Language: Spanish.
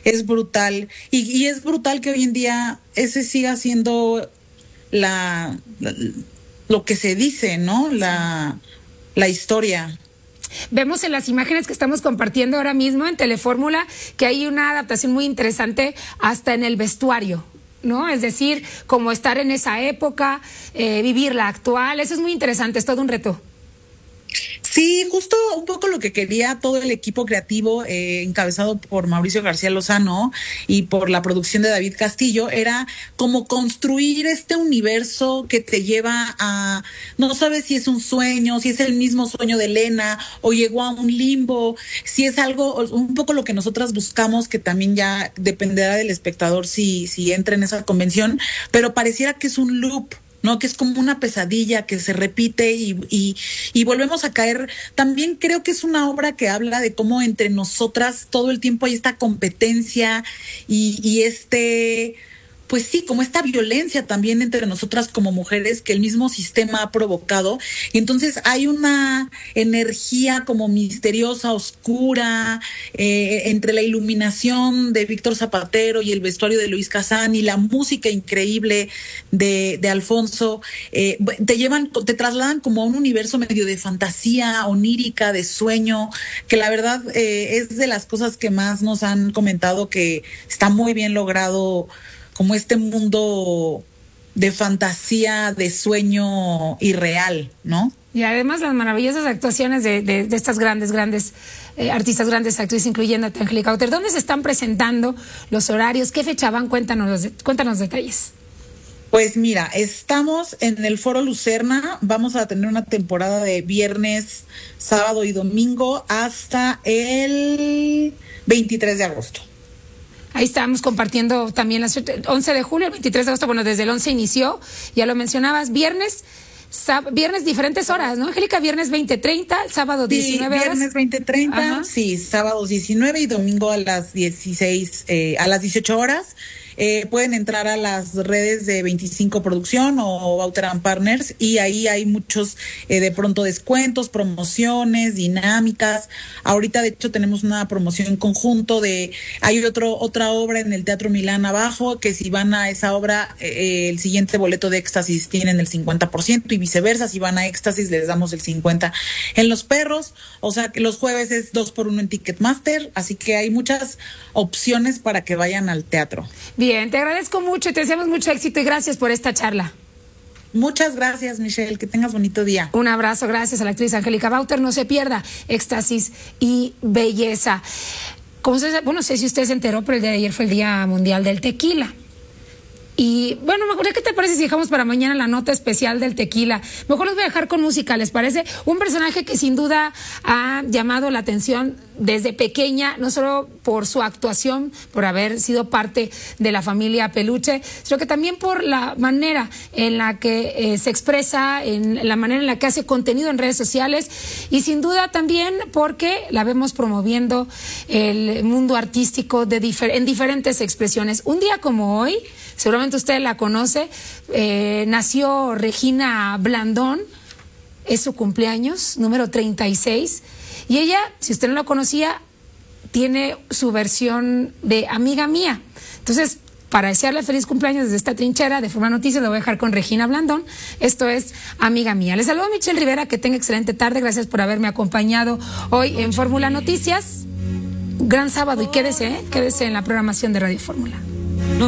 es brutal. Y es brutal que hoy en día ese siga siendo la, la- lo que se dice, ¿no? La historia. Vemos en las imágenes que estamos compartiendo ahora mismo en Telefórmula que hay una adaptación muy interesante hasta en el vestuario, ¿no? Es decir, como estar en esa época, vivir la actual, eso es muy interesante, es todo un reto. Sí, justo un poco lo que quería todo el equipo creativo, encabezado por Mauricio García Lozano y por la producción de David Castillo, era como construir este universo que te lleva a, no sabes si es un sueño, si es el mismo sueño de Elena o llegó a un limbo, si es algo, un poco lo que nosotras buscamos, que también ya dependerá del espectador si entra en esa convención, pero pareciera que es un loop. ¿No? Que es como una pesadilla que se repite y volvemos a caer. También creo que es una obra que habla de cómo entre nosotras todo el tiempo hay esta competencia y pues sí, como esta violencia también entre nosotras como mujeres que el mismo sistema ha provocado. Y entonces hay una energía como misteriosa, oscura, entre la iluminación de Víctor Zapatero y el vestuario de Luis Casán y la música increíble de Alfonso, te trasladan como a un universo medio de fantasía onírica, de sueño, que la verdad es de las cosas que más nos han comentado que está muy bien logrado, como este mundo de fantasía, de sueño irreal, ¿no? Y además las maravillosas actuaciones de estas grandes artistas, grandes actrices, incluyendo a Angélica Bauer. ¿Dónde se están presentando los horarios? ¿Qué fecha van? Cuéntanos detalles. Pues mira, estamos en el Foro Lucerna, vamos a tener una temporada de viernes, sábado y domingo hasta el 23 de agosto. Ahí estamos compartiendo también las 11 de julio, el 23 de agosto, bueno, desde el 11 inició, ya lo mencionabas, viernes diferentes horas, ¿no, Angélica? Viernes 20:30, sábado 19 horas. Viernes 20:30, sí, sábados 19 y domingo a las 16, a las 18 horas. Pueden entrar a las redes de 25 Producción o Bauter and Partners y ahí hay muchos de pronto descuentos, promociones, dinámicas. Ahorita de hecho tenemos una promoción en conjunto hay otra obra en el Teatro Milán abajo, que si van a esa obra, el siguiente boleto de Éxtasis tienen el 50% y viceversa, si van a Éxtasis les damos el 50% en Los Perros, o sea que los jueves es 2x1 en Ticketmaster, así que hay muchas opciones para que vayan al teatro. Bien, te agradezco mucho y te deseamos mucho éxito y gracias por esta charla. Muchas gracias, Michelle, que tengas bonito día. Un abrazo, gracias a la actriz Angélica Bauer. No se pierda Éxtasis y Belleza. No sé si usted se enteró, pero el día de ayer fue el Día Mundial del Tequila. Y bueno, mejor, ¿qué te parece si dejamos para mañana la nota especial del tequila? Mejor los voy a dejar con música, ¿les parece? Un personaje que sin duda ha llamado la atención desde pequeña, no solo por su actuación, por haber sido parte de la familia Peluche, sino que también por la manera en la que se expresa, en la manera en la que hace contenido en redes sociales y sin duda también porque la vemos promoviendo el mundo artístico en diferentes expresiones. Un día como hoy, seguramente usted la conoce, nació Regina Blandón, es su cumpleaños, número 36, y ella, si usted no la conocía, tiene su versión de Amiga Mía. Entonces, para desearle feliz cumpleaños desde esta trinchera de Forma Noticias, lo voy a dejar con Regina Blandón. Esto es Amiga Mía. Les saludo a Michelle Rivera, que tenga excelente tarde, gracias por haberme acompañado hoy en Fórmula Noticias. Gran sábado y quédese en la programación de Radio Fórmula.